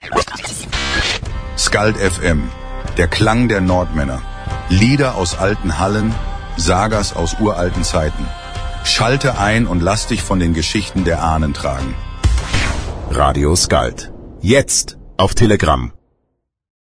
Skald FM, der Klang der Nordmänner. Lieder aus alten Hallen, Sagas aus uralten Zeiten. Schalte ein und lass dich von den Geschichten der Ahnen tragen. Radio Skald. Jetzt auf Telegram.